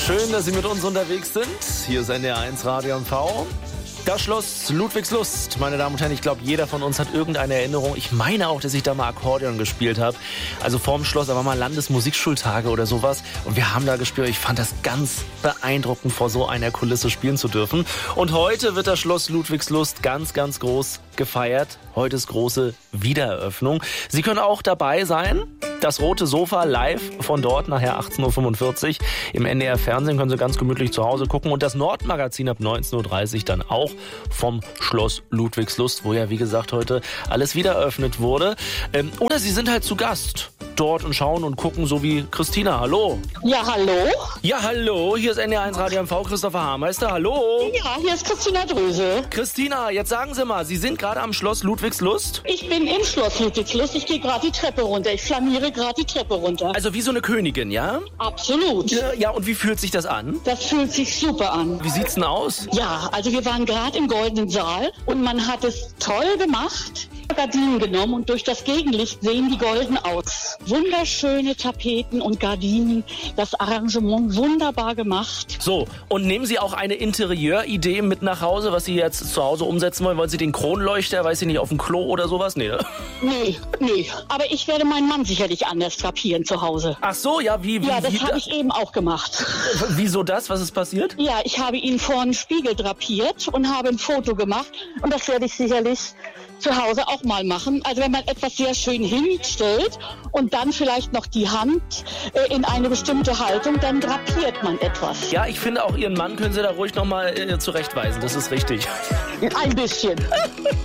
Schön, dass Sie mit uns unterwegs sind. Hier ist NDR1 Radio MV. Das Schloss Ludwigslust, meine Damen und Herren, ich glaube, jeder von uns hat irgendeine Erinnerung. Ich meine auch, dass ich da mal Akkordeon gespielt habe. Also vorm Schloss, da war mal Landesmusikschultage oder sowas. Und wir haben da gespielt. Ich fand das ganz beeindruckend, vor so einer Kulisse spielen zu dürfen. Und heute wird das Schloss Ludwigslust ganz, ganz groß gefeiert. Heute ist große Wiedereröffnung. Sie können auch dabei sein. Das rote Sofa live von dort nachher 18.45 Uhr. Im NDR Fernsehen können Sie ganz gemütlich zu Hause gucken. Und das Nordmagazin ab 19.30 Uhr dann auch vom Schloss Ludwigslust, wo ja, wie gesagt, heute alles wieder eröffnet wurde. Oder Sie sind halt zu Gast dort und schauen und gucken, so wie Christina. Hallo. Ja, hallo. Ja, hallo. Hier ist NDR1 Radio MV, Christopher Hameister. Hallo. Ja, hier ist Christina Dröse. Christina, jetzt sagen Sie mal, Sie sind gerade am Schloss Ludwigslust? Ich bin im Schloss Ludwigslust. Ich gehe gerade die Treppe runter. Ich flaniere gerade die Treppe runter. Also wie so eine Königin, ja? Absolut. Ja, und wie fühlt sich das an? Das fühlt sich super an. Wie sieht's denn aus? Ja, also wir waren gerade im Goldenen Saal und man hat es toll gemacht. Gardinen genommen und durch das Gegenlicht sehen die golden aus. Wunderschöne Tapeten und Gardinen, das Arrangement wunderbar gemacht. So, und nehmen Sie auch eine Interieuridee mit nach Hause, was Sie jetzt zu Hause umsetzen wollen? Wollen Sie den Kronleuchter, weiß ich nicht, auf dem Klo oder sowas? Nee, ne? Nee. Aber ich werde meinen Mann sicherlich anders drapieren zu Hause. Ach so, ja, wie? Ja, das habe ich eben auch gemacht. Wieso das? Was ist passiert? Ja, ich habe ihn vor einen Spiegel drapiert und habe ein Foto gemacht. Und das werde ich sicherlich zu Hause auch mal machen. Also wenn man etwas sehr schön hinstellt und dann vielleicht noch die Hand in eine bestimmte Haltung, dann drapiert man etwas. Ja, ich finde auch Ihren Mann können Sie da ruhig nochmal zurechtweisen. Das ist richtig. Ein bisschen.